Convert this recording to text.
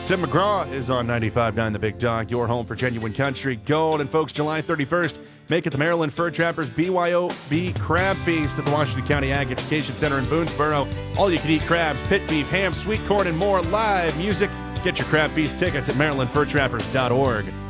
Tim McGraw is on 95.9 The Big Dog, your home for genuine country gold. And folks, July 31st, make it the Maryland Fur Trappers BYOB Crab Feast at the Washington County Ag Education Center in Boonesboro. All you can eat crabs, pit beef, ham, sweet corn, and more. Live music. Get your Crab Feast tickets at marylandfurtrappers.org.